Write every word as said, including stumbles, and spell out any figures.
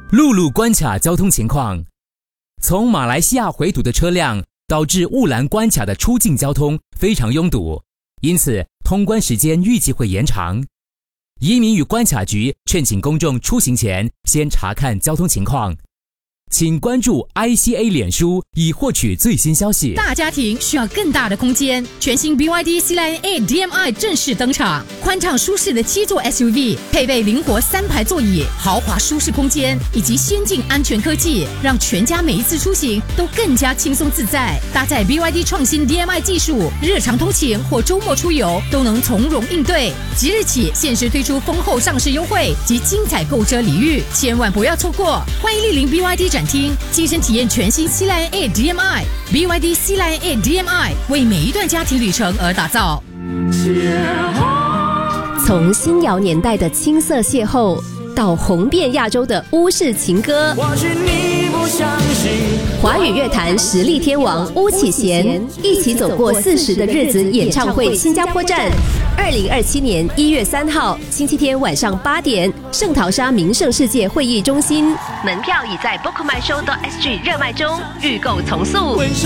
陆路关卡交通情况，从马来西亚回堵的车辆导致雾兰关卡的出境交通非常拥堵，因此通关时间预计会延长。移民与关卡局劝请公众出行前先查看交通情况。请关注 I C A 脸书以获取最新消息。 大家庭需要更大的空间，全新 B Y D C Lion eight D M I 正式登场，宽敞舒适的七座 S U V， 配备灵活三排座椅、豪华舒适空间以及先进安全科技，让全家每一次出行都更加轻松自在。搭载 B Y D 创新 D M I 技术，日常通勤或周末出游都能从容应对。即日起限时推出丰厚上市优惠及精彩购车礼遇，千万不要错过！欢迎莅临 B Y D 展厅，亲身体验全新 C Lion eight D M I。 B Y D C Lion eight D M I 为每一段家庭旅程而打造。 从新谣年代的青涩邂逅，到红遍亚洲的巫式情歌，华语乐坛实力天王巫启贤一起走过四十的日子演唱会新加坡站，二零二七年一月三号星期天晚上八点，圣淘沙名胜世界会议中心，门票已在 bookmyshow dot s g 热卖中，预购从速。